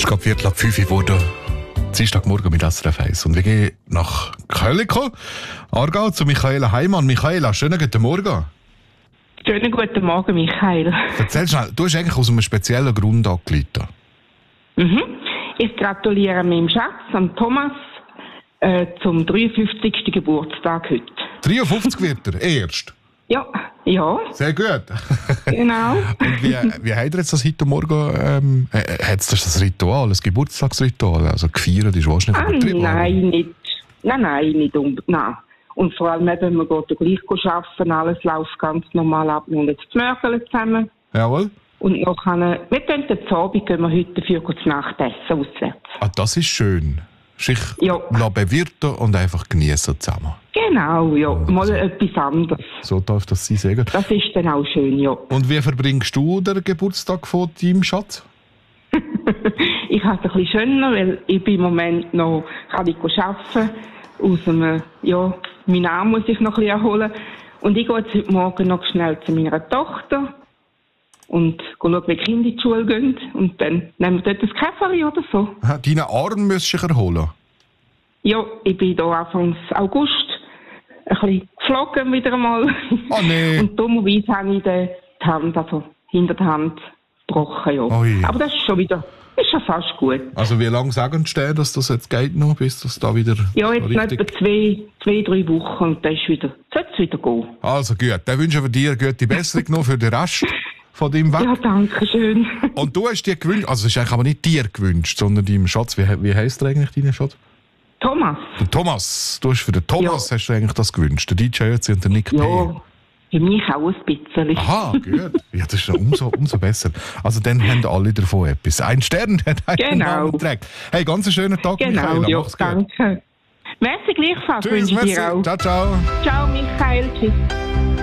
ist gerade 4:45 geworden. Dienstagmorgen mit SRF 1. Und wir gehen nach Köln, Aargau, zu Michaela Heimann. Michaela, schönen guten Morgen. Schönen guten Morgen, Michael. Erzähl schnell, du hast eigentlich aus einem speziellen Grund angerufen. Ich gratuliere meinem Schatz, an Thomas, zum 53. Geburtstag heute. 53 wird er, erst. Ja. Sehr gut. Genau. Und wie habt ihr jetzt das heute Morgen, hat es das Ritual, das Geburtstagsritual, also gefeiert ist wahrscheinlich übertrieben? Nein, nicht. Nein. Und vor allem, wenn wir gleich arbeiten, alles läuft ganz normal ab. Wir haben jetzt die Mörgel zusammen. Jawohl. Und noch wir gehen heute Abend für das Nachtessen auswärts. Ah, das ist schön. Sich bewirten und einfach genießen zusammen. Genau, ja. Mal etwas anderes. So darf das sein, sehr gut. Das ist dann auch schön, ja. Und wie verbringst du den Geburtstag von deinem Schatz? Ich habe es ein bisschen schöner, weil ich bin im Moment noch arbeiten. Meinen Arm muss ich noch ein bisschen erholen. Und ich gehe jetzt heute Morgen noch schnell zu meiner Tochter und schaue, wie die Kinder in die Schule gehen. Und dann nehmen wir dort ein Käferchen oder so. Deinen Arm müsstest du erholen? Ja, ich bin hier Anfang August ein bisschen geflogen wieder einmal. Oh nee. Und dummerweise habe ich die Hand, also hinter der Hand, gebrochen. Ja. Aber das ist schon fast gut. Also wie lange sagen Sie, dass das jetzt geht noch, bis das da wieder ja, jetzt richtig... etwa 2-3 Wochen und dann sollte es wieder gehen. Also gut, dann wünschen wir dir eine gute Besserung noch für den Rest von deinem Weg. Ja, danke schön. Und du hast dir gewünscht, also es ist eigentlich aber nicht dir gewünscht, sondern deinem Schatz. Wie heisst der eigentlich, dein Schatz? Thomas. Der Thomas. Du hast für den Thomas hast du eigentlich das gewünscht. Der DJ Ötzi und der Nick P. Ja, für mich auch ein bisschen. Aha, gut. Ja, das ist ja umso besser. Also dann haben alle davon etwas. Ein Stern hat einen Namen getragen. Hey, ganz einen schönen Tag, Michael. Michaela. Mach's gut. Danke. Merci gleichfalls. Tschüss, wünsche ich dir auch. Ciao, ciao. Ciao, Michael. Tschüss.